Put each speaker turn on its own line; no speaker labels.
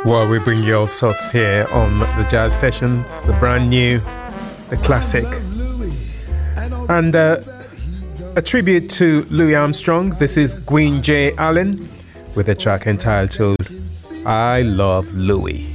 Well, we bring you all sorts here on the Jazz Sessions, the brand new, the classic, and a tribute to Louis Armstrong. This is Gwyn J. Allen with a track entitled I Love Louis.